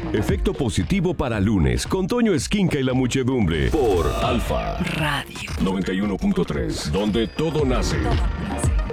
Efecto positivo para lunes con Toño Esquinca y la muchedumbre por Alfa Radio 91.3, donde todo nace. Todo nace.